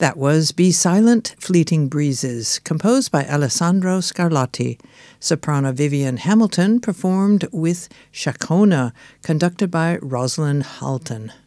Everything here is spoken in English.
That was Be Silent, Fleeting Breezes, composed by Alessandro Scarlatti. Soprano Vivian Hamilton performed with Chacona, conducted by Rosalind Halton.